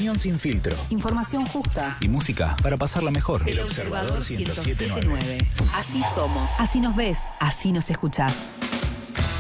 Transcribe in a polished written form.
Opinión sin filtro. Información justa. Y música para pasarla mejor. El Observador 107.9. Así somos. Así nos ves. Así nos escuchás.